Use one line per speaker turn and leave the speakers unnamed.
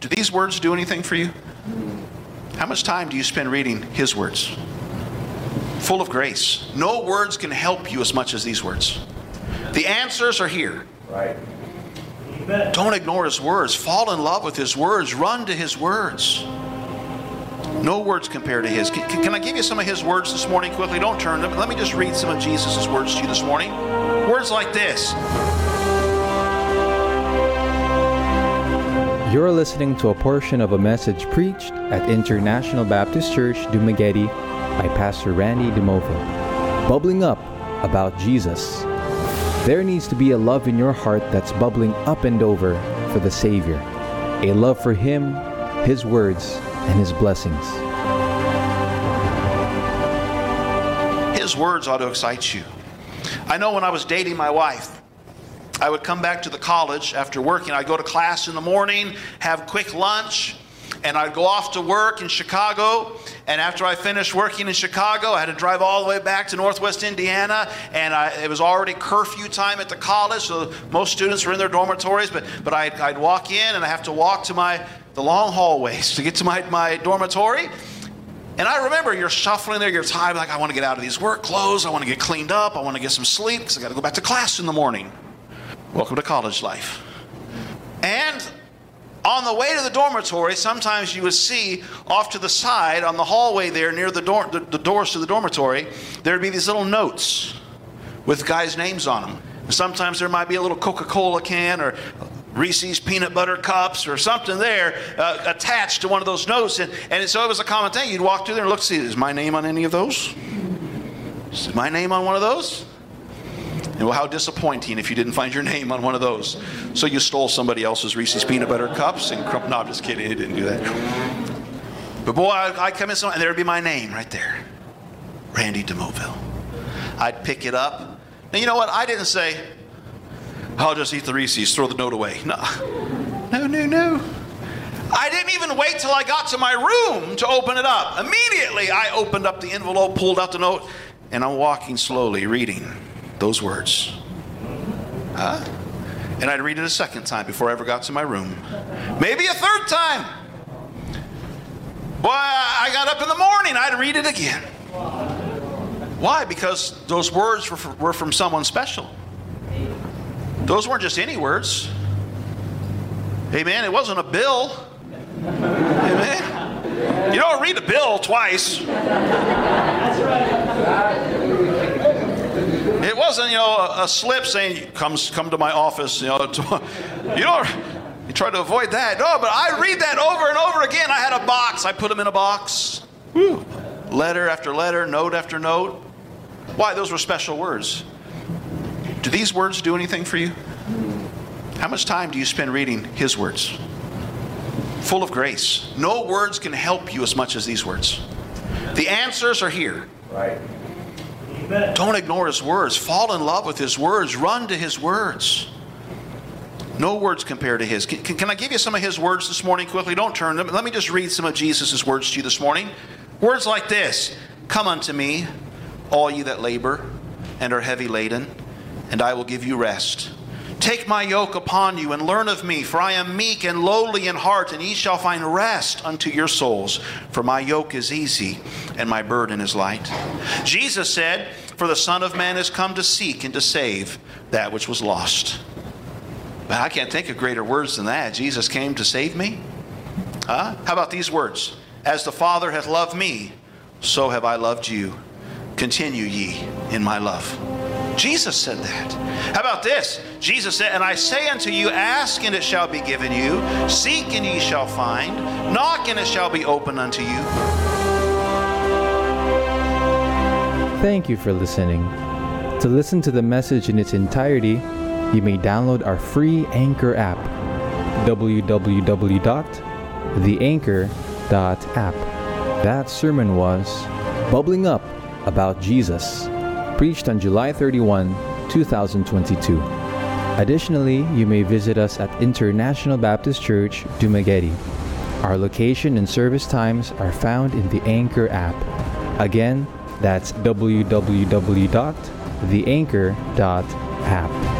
Do these words do anything for you? How much time do you spend reading His words? Full of grace. No words can help you as much as these words. The answers are here.
Right. Amen.
Don't ignore His words. Fall in love with His words. Run to His words. No words compare to His. Can I give you some of His words this morning quickly? Don't turn them. Let me just read some of Jesus' words to you this morning. Words like this.
You're listening to a portion of a message preached at International Baptist Church, Dumaguete by Pastor Randy DeMovo. Bubbling up about Jesus. There needs to be a love in your heart that's bubbling up and over for the Savior. A love for Him, His words, and His blessings.
His words ought to excite you. I know when I was dating my wife, I would come back to the college after working. I'd go to class in the morning, have quick lunch, and I'd go off to work in Chicago. And after I finished working in Chicago, I had to drive all the way back to Northwest Indiana, and it was already curfew time at the college, so most students were in their dormitories. But I'd walk in, and I have to walk to the long hallways to get to my dormitory. And I remember you're shuffling there, you're tired, like, I want to get out of these work clothes, I want to get cleaned up, I want to get some sleep, because I got to go back to class in the morning. Welcome to college life. And on the way to the dormitory, sometimes you would see off to the side on the hallway there near the doors to the dormitory, there'd be these little notes with guys' names on them. Sometimes there might be a little Coca-Cola can or Reese's peanut butter cups or something there attached to one of those notes. And so it was a common thing. You'd walk through there and look, see, is my name on any of those? Is my name on one of those? And well, how disappointing if you didn't find your name on one of those. So you stole somebody else's Reese's peanut butter cups and no, I'm just kidding. He didn't do that. But boy, I'd come in and there'd be my name right there. Randy DeMovo. I'd pick it up. Now, you know what? I didn't say, I'll just eat the Reese's, throw the note away. No. I didn't even wait till I got to my room to open it up. Immediately, I opened up the envelope, pulled out the note, and I'm walking slowly, reading those words. And I'd read it a second time before I ever got to my room. Maybe a third time. Boy, I got up in the morning, I'd read it again. Why? Because those words were from someone special. Those weren't just any words. Amen. It wasn't a bill. Amen. You don't read a bill twice. That's right. It wasn't, a slip saying, come to my office. You try to avoid that. No, but I read that over and over again. I had a box. I put them in a box. Woo. Letter after letter, note after note. Why? Those were special words. Do these words do anything for you? How much time do you spend reading His words? Full of grace. No words can help you as much as these words. The answers are here.
Right.
Amen. Don't ignore His words. Fall in love with His words. Run to His words. No words compare to His. Can I give you some of His words this morning quickly? Don't turn them. Let me just read some of Jesus' words to you this morning. Words like this. Come unto me, all ye that labor and are heavy laden, and I will give you rest. Take my yoke upon you and learn of me, for I am meek and lowly in heart, and ye shall find rest unto your souls. For my yoke is easy and my burden is light. Jesus said, for the Son of Man is come to seek and to save that which was lost. But I can't think of greater words than that. Jesus came to save me. How about these words? As the Father hath loved me, so have I loved you. Continue ye in my love. Jesus said that. How about this? Jesus said, and I say unto you, ask and it shall be given you. Seek and ye shall find. Knock and it shall be opened unto you.
Thank you for listening. To listen to the message in its entirety, you may download our free Anchor app, www.theanchor.app. That sermon was Bubbling Up About Jesus, preached on July 31, 2022. Additionally, you may visit us at International Baptist Church, Dumaguete. Our location and service times are found in the Anchor app. Again, that's www.theanchor.app.